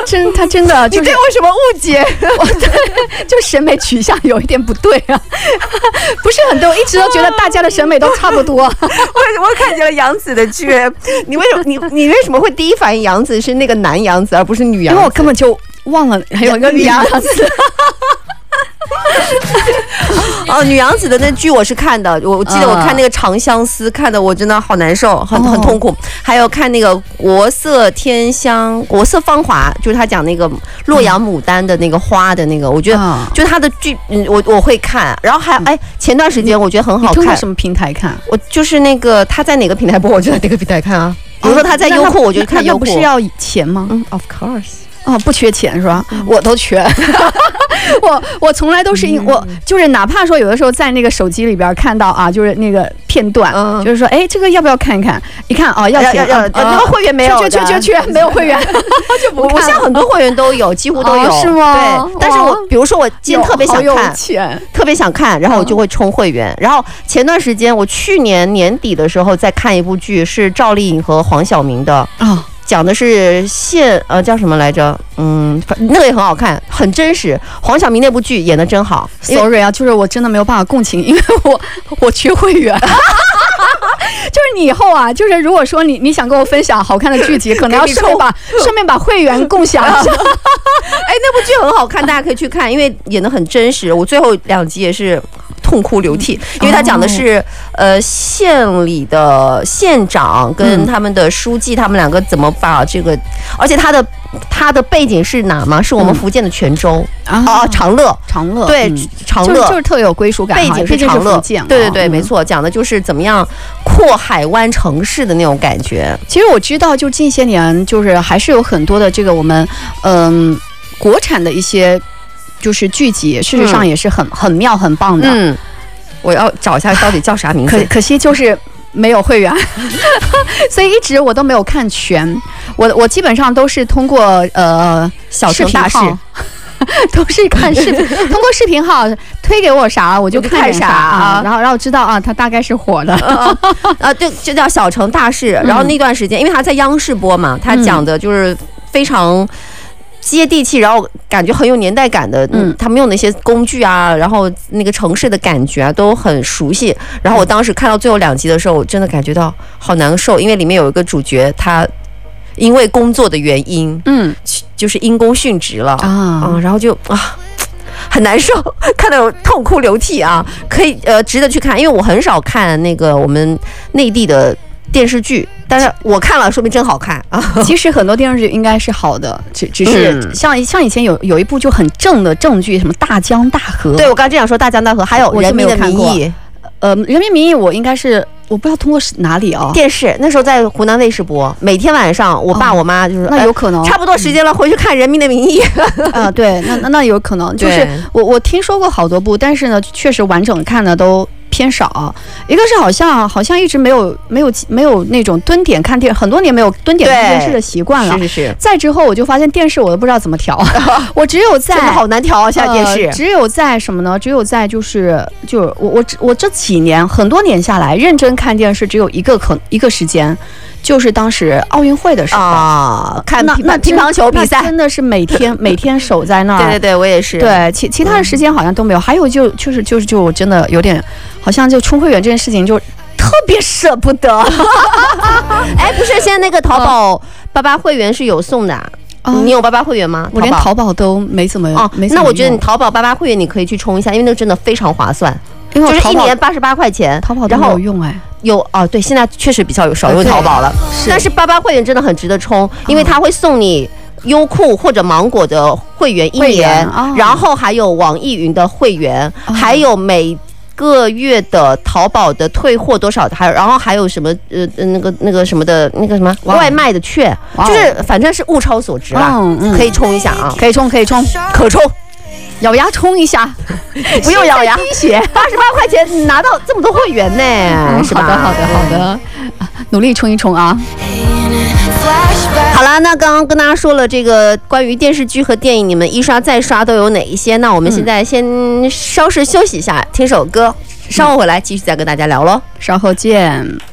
他真的就是你对我什么误解？ 就审美取向有一点不对啊，不是很多，一直都觉得大家的审美都差不多。 我看见了杨紫的剧，你为什么你为什么会第一反应杨紫是那个男杨紫而不是女杨紫？ 因为我根本就忘了还有一个女杨紫。 哦，女杨紫的那剧我是看的，我记得我看那个《长相思》，看的我真的好难受，很痛苦。还有看那个《国色天香》，国色芳华，就是他讲那个洛阳牡丹的那个花的那个，我觉得就他的剧，我会看。然后还前段时间我觉得很好看。你通过什么平台看？ 我就是那个他在哪个平台播，我就在哪个平台看啊。比如说他在优酷，我就看优酷。 那不是要钱吗 ？Of course。 哦，不缺钱是吧？我都缺。我从来都是我就是哪怕说有的时候在那个手机里边看到啊，就是那个片段，就是说哎，这个要不要看一看？一看哦，要钱， 那个会员没有， 缺，没有会员就不看。 我现在很多会员都有，几乎都有， 是吗？ 对，但是我比如说我今天特别想看，特别想看，然后我就会充会员。然后前段时间我去年年底的时候在看一部剧，是赵丽颖和黄晓明的啊。讲的是叫什么来着？那个也很好看，很真实。黄晓明那部剧演得真好。 Sorry 啊，就是我真的没有办法共情，因为我缺会员。就是你以后啊，就是如果说你想跟我分享好看的剧集，可能要顺便把会员共享一下。 那部剧很好看，大家可以去看，因为演得很真实。我最后2集也是痛哭流涕，因为他讲的是县里的县长跟他们的书记，他们两个怎么把这个，而且他的背景是哪吗？是我们福建的泉州长乐，对，长乐就是特有归属感， 背景是长乐，对，没错，讲的就是怎么样扩海湾城市的那种感觉。 其实我知道，就近些年，就是还是有很多的这个我们国产的一些就是剧集，事实上也是很妙很棒的。 我要找一下到底叫啥名字。 可惜就是没有会员，所以一直我都没有看全。我基本上都是通过小视频号。 都是看视频，通过视频号推给我啥我就看啥啊，然后知道啊，它大概是火的对，就叫小成大事。然后那段时间，因为他在央视播嘛，他讲的就是非常接地气，然后感觉很有年代感的，他们用那些工具啊，然后那个城市的感觉啊都很熟悉。然后我当时看到最后2集的时候，我真的感觉到好难受，因为里面有一个主角他因为工作的原因，就是因公殉职了然后就很难受，看得我痛哭流涕啊！可以值得去看，因为我很少看那个我们内地的电视剧，但是我看了，说明真好看啊！ 其实很多电视剧应该是好的，只是像以前有一部就很正的正剧，什么《大江大河》。 对，我刚才正想说《大江大河》，还有《人民的名义》。 人民名义我应该是我不知道通过哪里电视，那时候在湖南卫视播，每天晚上我爸我妈就是那有可能差不多时间了，回去看《人民的名义》 对，那有可能，就是我听说过好多部，但是呢，确实完整看的都偏少。一个是好像一直没有那种蹲点看电视，很多年没有蹲点看电视的习惯了。 是。 再之后我就发现电视我都不知道怎么调，我只有在真的好难调啊！现在电视只有在什么呢？只有在就是我这几年很多年下来认真看电视，只有一个时间。就是当时奥运会的时候看乒乓球比赛， 真的是每天守在那儿。 对，我也是。 对，其他的时间好像都没有。还有就是我真的有点，好像就充会员这件事情就特别舍不得。 不是，现在那个淘宝88会员是有送的。你有88会员吗？ 我连淘宝都没怎么那我觉得你淘宝88会员你可以去充一下，因为那个真的非常划算。就是1年88块钱， 淘宝都没有用对，现在确实比较少用淘宝了，但是88会员真的很值得充，因为它会送你优酷或者芒果的会员1年，然后还有网易云的会员，还有每个月的淘宝的退货多少，然后还有什么那个什么的那个什么外卖的券，就是反正是物超所值啦，可以充一下啊， 可以充， 可充。 咬牙充一下， 不用咬牙， 滴血 88块钱拿到这么多会员呢，是吧？ 好的，努力充一充啊！ 好了，那刚刚跟大家说了这个关于电视剧和电影，你们一刷再刷都有哪一些？那我们现在先稍事休息一下，听首歌，稍后回来继续再跟大家聊喽， 稍后见。